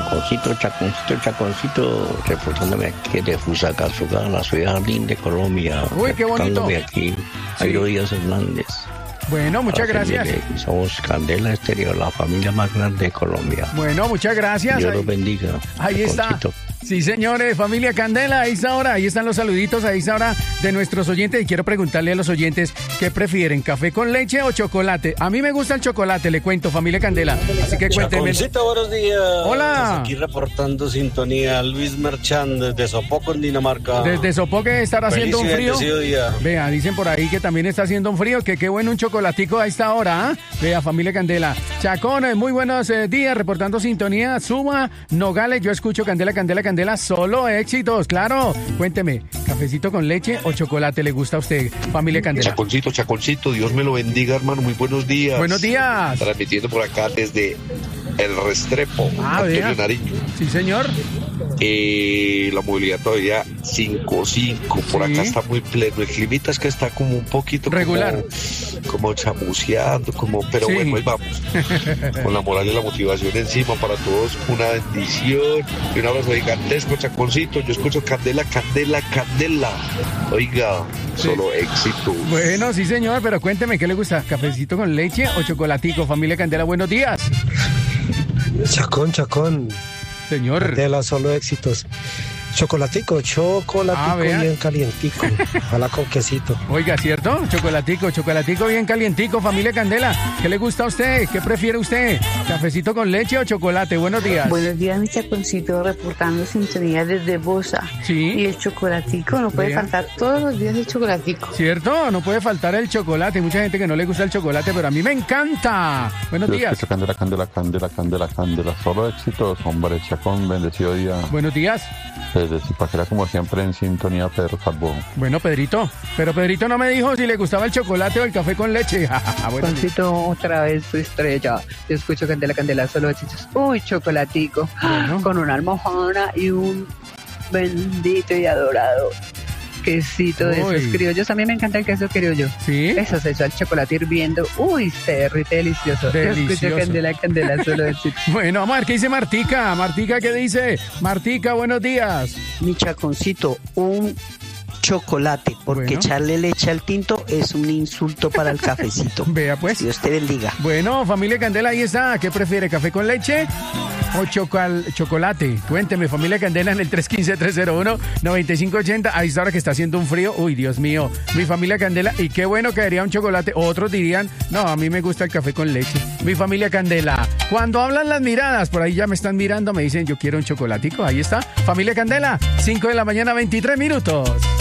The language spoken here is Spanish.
Chaconcito, reportándome aquí de Fusagasugá, la ciudad jardín de Colombia. Uy, qué bonito. Aquí, Jairo Díaz Hernández. Bueno, muchas gracias. Somos Candela Estéreo, la familia más grande de Colombia. Bueno, muchas gracias. Dios los bendiga. Ahí está. Sí, señores, familia Candela, ahí están los saluditos, ahí está ahora de nuestros oyentes. Y quiero preguntarle a los oyentes qué prefieren, café con leche o chocolate. A mí me gusta el chocolate, le cuento, familia Candela. Así que cuéntenme. Chaconcito, buenos días. Hola. Aquí reportando sintonía, Luis Merchan desde Sopoco, en Dinamarca. Desde Sopoco estará haciendo un frío. Día. Vea, dicen por ahí que también está haciendo un frío, que qué bueno un chocolatico a esta hora, ¿eh? Vea, familia Candela. Chacón, muy buenos días, reportando sintonía. Suma, Nogales, yo escucho Candela, solo éxitos, claro. Cuénteme, ¿cafecito con leche o chocolate le gusta a usted, familia Candela? Chaconcito, Dios me lo bendiga, hermano, muy buenos días. Buenos días. Transmitiendo por acá desde El Restrepo, Antonio Nariño. Sí, señor. La movilidad todavía 5-5, por acá está muy pleno. El climita es que está como un poquito regular, como chamuceando, pero bueno, ahí vamos. Con la moral y la motivación encima para todos, una bendición y un abrazo gigantesco, Chaconcito. Yo escucho Candela. Oiga, solo éxito. Bueno, sí, señor, pero cuénteme, ¿qué le gusta? ¿Cafecito con leche o chocolatico? Familia Candela, buenos días. Chacón. Señor. Candela, solo éxitos. Chocolatico bien calientico. Ojalá con quesito. Oiga, ¿cierto? Chocolatico bien calientico, familia Candela. ¿Qué le gusta a usted? ¿Qué prefiere usted? ¿Cafecito con leche o chocolate? Buenos días. Buenos días, mi Chaconcito, reportando sintonía desde Bosa. Sí. Y el chocolatico, no puede faltar todos los días el chocolatico. ¿Cierto? No puede faltar el chocolate. Hay mucha gente que no le gusta el chocolate, pero a mí me encanta. Buenos días. Candela. Solo éxitos, hombre. Chacón, bendecido día. Buenos días. Desde Zipaquirá, como siempre, en sintonía, Pedro Calvo. Bueno, Pedrito. Pero Pedrito no me dijo si le gustaba el chocolate o el café con leche. Juancito, otra vez su estrella. Yo escucho Candela, solo éxitos. Uy, chocolatico. Bueno. Con una almohadona y un bendito y adorado quesito de esos criollos. A mí me encanta el queso criollo. ¿Sí? Eso se echa el chocolate hirviendo. Uy, se derrite delicioso. Yo escucho Candela, solo éxitos. Bueno, vamos a ver qué dice Martica. Martica, ¿qué dice? Martica, buenos días. Mi Chaconcito, un chocolate, porque echarle leche al tinto es un insulto para el cafecito. Vea pues. Dios te bendiga. Bueno, familia Candela, ahí está. ¿Qué prefiere, café con leche o chocolate? Cuénteme, familia Candela, en el 315-301-9580. Ahí está, ahora que está haciendo un frío. Uy, Dios mío. Mi familia Candela, y qué bueno que haría un chocolate. Otros dirían, no, a mí me gusta el café con leche. Mi familia Candela. Cuando hablan las miradas, por ahí ya me están mirando, me dicen, yo quiero un chocolatico. Ahí está. Familia Candela, 5 de la mañana, 23 minutos.